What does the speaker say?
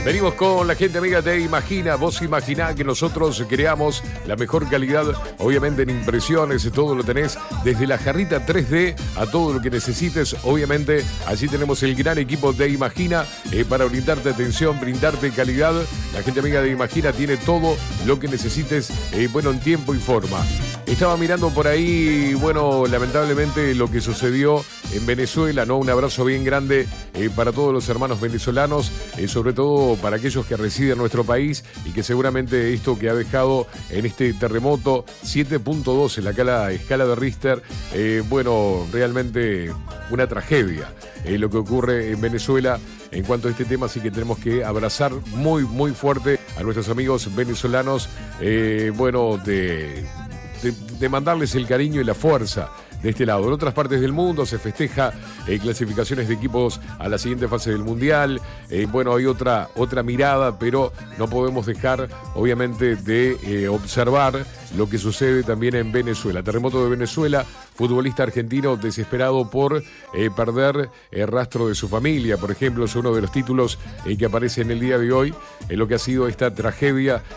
Venimos con la gente amiga de Imagina. Vos imaginá que nosotros creamos la mejor calidad, obviamente en impresiones, todo lo tenés, desde la jarrita 3D a todo lo que necesites. Obviamente, allí tenemos el gran equipo de Imagina para brindarte atención, brindarte calidad. La gente amiga de Imagina tiene todo lo que necesites, en tiempo y forma. Estaba mirando por ahí, lamentablemente lo que sucedió en Venezuela, ¿no? Un abrazo bien grande para todos los hermanos venezolanos, sobre todo para aquellos que residen en nuestro país y que seguramente esto que ha dejado en este terremoto 7.2 en la escala de Richter, realmente una tragedia lo que ocurre en Venezuela en cuanto a este tema, así que tenemos que abrazar muy, muy fuerte a nuestros amigos venezolanos, de mandarles el cariño y la fuerza de este lado. En otras partes del mundo se festeja clasificaciones de equipos a la siguiente fase del Mundial. Hay otra mirada, pero no podemos dejar, obviamente, de observar lo que sucede también en Venezuela. Terremoto de Venezuela, futbolista argentino desesperado por perder el rastro de su familia, por ejemplo, es uno de los títulos que aparece en el día de hoy, en lo que ha sido esta tragedia